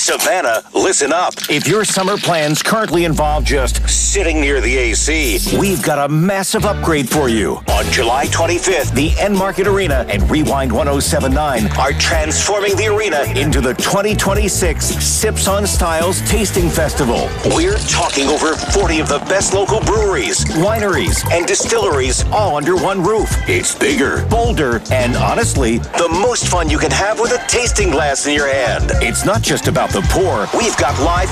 Savannah, listen up. If your summer plans currently involve just sitting near the AC, we've got a massive upgrade for you. On July 25th, the Enmarket Arena and Rewind 1079 are transforming the arena into the 2026 Sips on Styles Tasting Festival. We're talking over 40 of the best local breweries, wineries, and distilleries all under one roof. It's bigger, bolder, and honestly, the most fun you can have with a tasting glass in your hand. It's not just about the pour. We've got live